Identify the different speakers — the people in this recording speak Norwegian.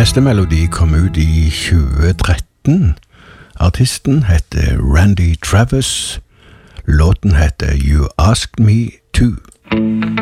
Speaker 1: Neste melodi kom ut i 2013. Artisten heter Randy Travis. Låten heter You Asked Me To.